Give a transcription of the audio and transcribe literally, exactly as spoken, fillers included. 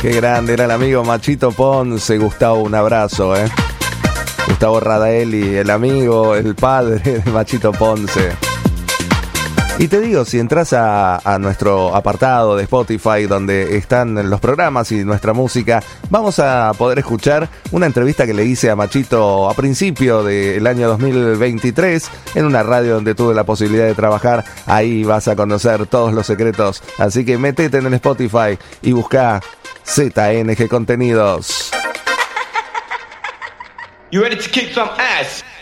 Qué grande era el amigo Machito Ponce. Gustavo, un abrazo, ¿eh? Gustavo Radaeli, el amigo, el padre de Machito Ponce. Y te digo, si entras a, a nuestro apartado de Spotify donde están los programas y nuestra música, vamos a poder escuchar una entrevista que le hice a Machito a principio del año dos mil veintitrés en una radio donde tuve la posibilidad de trabajar. Ahí vas a conocer todos los secretos. Así que métete en el Spotify y busca Z N G Contenidos. You ready to kick some ass?